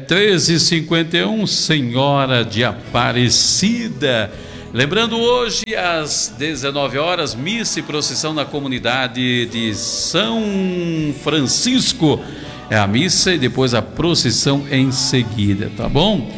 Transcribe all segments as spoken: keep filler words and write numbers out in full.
treze e cinquenta e um, Senhora de Aparecida. Lembrando, hoje às dezenove horas, missa e procissão na comunidade de São Francisco. É a missa e depois a procissão em seguida, tá bom?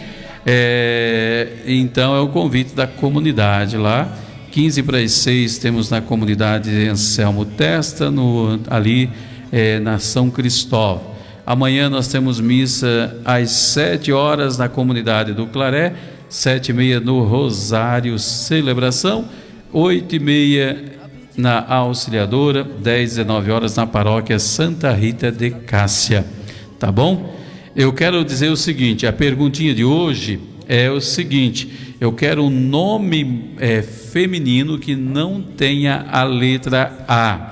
É, então é o convite da comunidade lá. quinze para as seis temos na comunidade de Anselmo Testa, no, ali é, na São Cristóvão. Amanhã nós temos missa às sete horas na comunidade do Claré, sete e meia no Rosário Celebração, oito e meia na Auxiliadora, dez e dezenove horas na paróquia Santa Rita de Cássia. Tá bom? Eu quero dizer o seguinte, a perguntinha de hoje é o seguinte: eu quero um nome é, feminino que não tenha a letra A.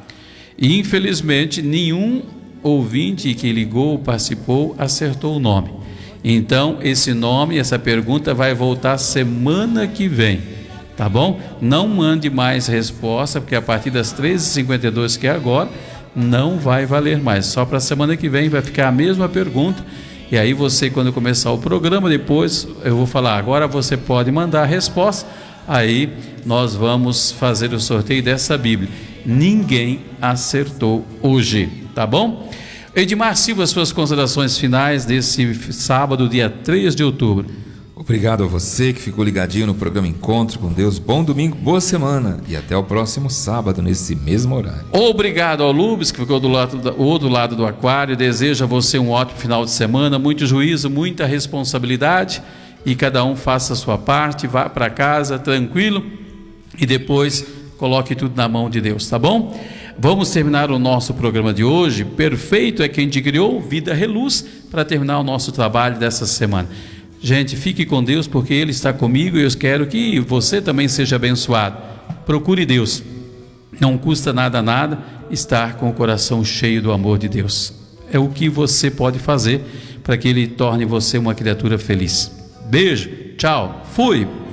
E infelizmente nenhum ouvinte que ligou, participou, acertou o nome. Então esse nome, essa pergunta vai voltar semana que vem, tá bom? Não mande mais resposta, porque a partir das treze e cinquenta e dois, que é agora, não vai valer mais. Só para a semana que vem vai ficar a mesma pergunta. E aí você, quando começar o programa, depois eu vou falar, agora você pode mandar a resposta. Aí nós vamos fazer o sorteio dessa Bíblia. Ninguém acertou hoje, tá bom? Edmar Silva, suas considerações finais desse sábado, dia três de outubro. Obrigado a você que ficou ligadinho no programa Encontro com Deus. Bom domingo, boa semana e até o próximo sábado nesse mesmo horário. Obrigado ao Lubes, que ficou do lado do outro lado do aquário. Desejo a você um ótimo final de semana, muito juízo, muita responsabilidade, e cada um faça a sua parte, vá para casa tranquilo e depois coloque tudo na mão de Deus, tá bom? Vamos terminar o nosso programa de hoje. Perfeito é quem te criou, Vida Reluz, para terminar o nosso trabalho dessa semana. Gente, fique com Deus, porque Ele está comigo e eu quero que você também seja abençoado. Procure Deus. Não custa nada, nada estar com o coração cheio do amor de Deus. É o que você pode fazer para que Ele torne você uma criatura feliz. Beijo, tchau, fui!